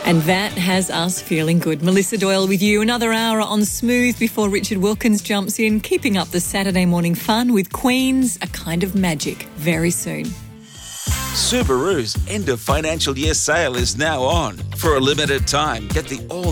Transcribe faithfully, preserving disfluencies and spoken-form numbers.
And that has us feeling good. Melissa Doyle with you. Another hour on Smooth before Richard Wilkins jumps in, keeping up the Saturday morning fun with Queen's A Kind of Magic very soon. Subaru's end of financial year sale is now on. For a limited time, get the all